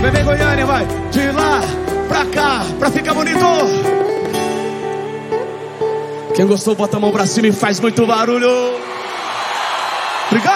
Vem Goiânia, vai. De lá pra cá, pra ficar bonito. Quem gostou, bota a mão pra cima e faz muito barulho. Obrigado.